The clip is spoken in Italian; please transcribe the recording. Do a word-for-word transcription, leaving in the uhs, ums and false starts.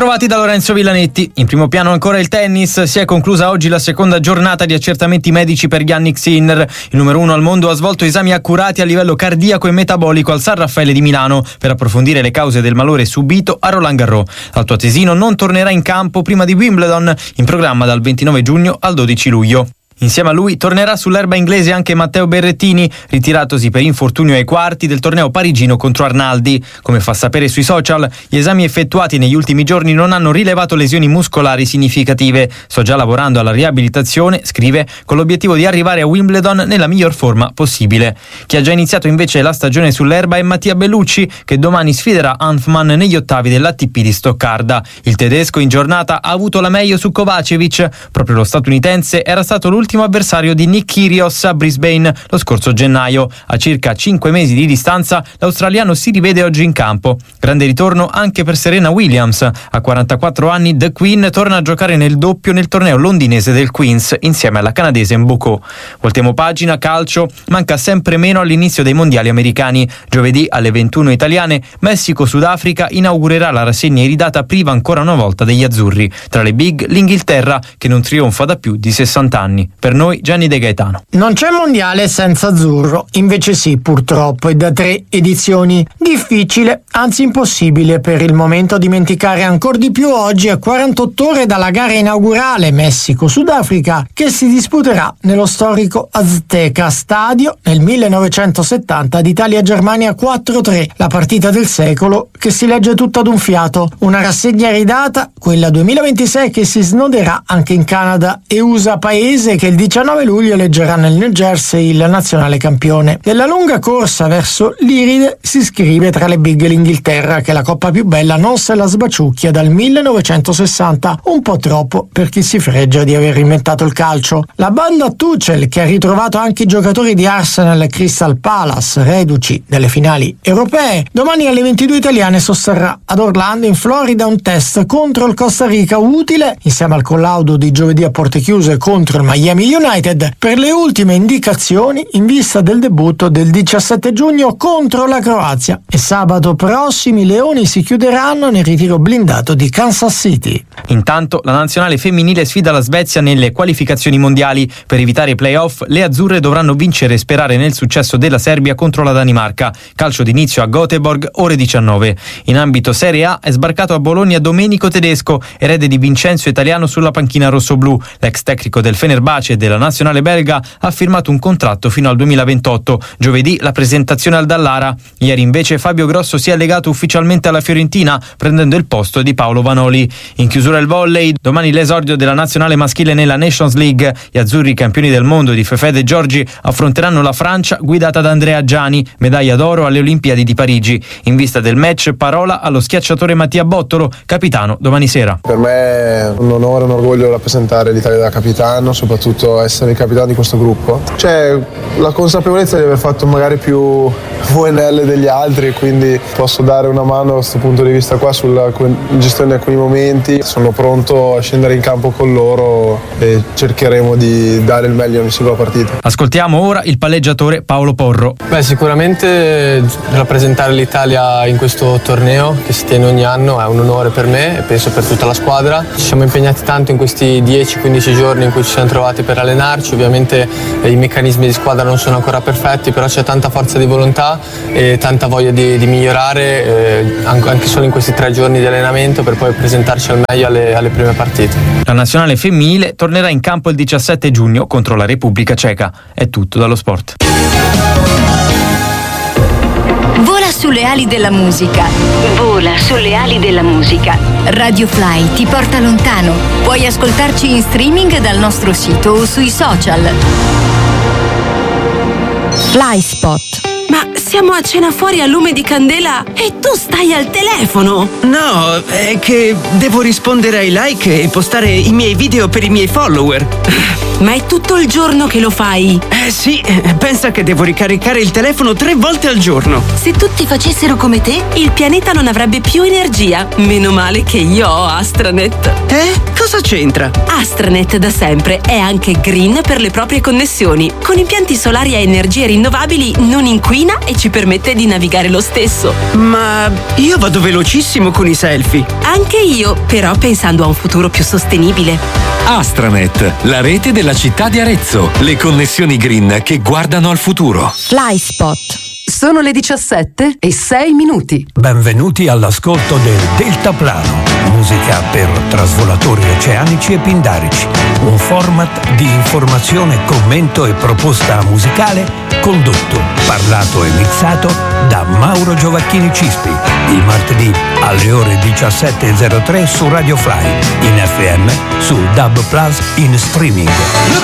bentrovati da Lorenzo Villanetti. In primo piano ancora il tennis. Si è conclusa oggi la seconda giornata di accertamenti medici per Jannik Sinner. Il numero uno al mondo ha svolto esami accurati a livello cardiaco e metabolico al San Raffaele di Milano per approfondire le cause del malore subito a Roland Garros. L'altoatesino non tornerà in campo prima di Wimbledon, in programma dal ventinove giugno al dodici luglio. Insieme a lui tornerà sull'erba inglese anche Matteo Berrettini, ritiratosi per infortunio ai quarti del torneo parigino contro Arnaldi. Come fa sapere sui social, gli esami effettuati negli ultimi giorni non hanno rilevato lesioni muscolari significative. Sto già lavorando alla riabilitazione, scrive, con l'obiettivo di arrivare a Wimbledon nella miglior forma possibile. Chi ha già iniziato invece la stagione sull'erba è Mattia Bellucci, che domani sfiderà Hanfmann negli ottavi dell'A T P di Stoccarda. Il tedesco in giornata ha avuto la meglio su Kovacevic. Proprio lo statunitense era stato l'ultimo avversario di Nick Kyrgios a Brisbane lo scorso gennaio. A circa cinque mesi di distanza l'australiano si rivede oggi in campo. Grande ritorno anche per Serena Williams. A quarantaquattro anni The Queen torna a giocare nel doppio nel torneo londinese del Queen's insieme alla canadese Mboko. Voltiamo pagina, calcio. Manca sempre meno all'inizio dei mondiali americani. Giovedì alle ventuno italiane Messico-Sudafrica inaugurerà la rassegna iridata priva ancora una volta degli azzurri. Tra le big l'Inghilterra, che non trionfa da più di sessanta anni. Per noi Gianni De Gaetano. Non c'è mondiale senza azzurro, invece sì, purtroppo, e da tre edizioni. Difficile, anzi impossibile per il momento dimenticare ancora di più oggi a quarantotto ore dalla gara inaugurale Messico-Sudafrica, che si disputerà nello storico Azteca Stadio nel millenovecentosettanta ad Italia-Germania quattro tre, la partita del secolo che si legge tutta ad un fiato. Una rassegna iridata, quella duemilaventisei, che si snoderà anche in Canada e U S A, paese che il diciannove luglio eleggerà nel New Jersey il nazionale campione. Nella lunga corsa verso l'Iride si scrive tra le big l'Inghilterra, che la coppa più bella non se la sbaciucchia dal millenovecentosessanta, un po' troppo per chi si fregia di aver inventato il calcio. La banda Tuchel, che ha ritrovato anche i giocatori di Arsenal e Crystal Palace, reduci delle finali europee, domani alle ventidue italiane sosterrà ad Orlando in Florida un test contro il Costa Rica utile, insieme al collaudo di giovedì a porte chiuse contro il Miami United, per le ultime indicazioni in vista del debutto del diciassette giugno contro la Croazia. E sabato prossimi i leoni si chiuderanno nel ritiro blindato di Kansas City. Intanto la nazionale femminile sfida la Svezia nelle qualificazioni mondiali. Per evitare i play-off le azzurre dovranno vincere e sperare nel successo della Serbia contro la Danimarca. Calcio d'inizio a Göteborg, ore diciannove. In ambito Serie A è sbarcato a Bologna Domenico Tedesco, erede di Vincenzo Italiano sulla panchina rossoblù. L'ex tecnico del Fenerbahce e della nazionale belga ha firmato un contratto fino al duemilaventotto. Giovedì la presentazione al Dallara. Ieri invece Fabio Grosso si è legato ufficialmente alla Fiorentina, prendendo il posto di Paolo Vanoli. In chiusura il volley, domani l'esordio della nazionale maschile nella Nations League. Gli azzurri campioni del mondo di Fefede e Giorgi affronteranno la Francia guidata da Andrea Giani, medaglia d'oro alle Olimpiadi di Parigi. In vista del match parola allo schiacciatore Mattia Bottolo, capitano domani sera. Per me è un onore, un orgoglio rappresentare l'Italia da capitano, soprattutto essere il capitano di questo gruppo. C'è la consapevolezza di aver fatto magari più V N L degli altri, quindi posso dare una mano da questo punto di vista qua sulla gestione di alcuni momenti. Sono pronto a scendere in campo con loro e cercheremo di dare il meglio in ogni singola partita. Ascoltiamo ora il palleggiatore Paolo Porro. Beh, sicuramente rappresentare l'Italia in questo torneo che si tiene ogni anno è un onore per me e penso per tutta la squadra. Ci siamo impegnati tanto in questi dieci quindici giorni in cui ci siamo trovati per allenarci. Ovviamente eh, i meccanismi di squadra non sono ancora perfetti, però c'è tanta forza di volontà e tanta voglia di, di migliorare eh, anche solo in questi tre giorni di allenamento per poi presentarci al meglio alle, alle prime partite. La nazionale femminile tornerà in campo il diciassette giugno contro la Repubblica Ceca. È tutto dallo sport. Vola sulle ali della musica. Vola sulle ali della musica. Radio Fly ti porta lontano. Puoi ascoltarci in streaming dal nostro sito o sui social. Fly Spot. Ma siamo a cena fuori a lume di candela e tu stai al telefono! No, è che devo rispondere ai like e postare i miei video per i miei follower. Ma è tutto il giorno che lo fai? Eh sì, pensa che devo ricaricare il telefono tre volte al giorno. Se tutti facessero come te, il pianeta non avrebbe più energia. Meno male che io ho Astranet. Eh? Cosa c'entra? Astranet da sempre è anche green per le proprie connessioni. Con impianti solari a energie rinnovabili non inquina e ci permette di navigare lo stesso. Ma io vado velocissimo con i selfie. Anche io, però pensando a un futuro più sostenibile. Astranet, la rete della città di Arezzo. Le connessioni green che guardano al futuro. FlySpot. Sono le diciassette e sei minuti. Benvenuti all'ascolto del Deltaplano, musica per trasvolatori oceanici e pindarici. Un format di informazione, commento e proposta musicale condotto, parlato e mixato da Mauro Giovacchini Cispi. Il martedì alle ore diciassette e zero tre su Radio Fly, in F M, su D A B Plus in streaming.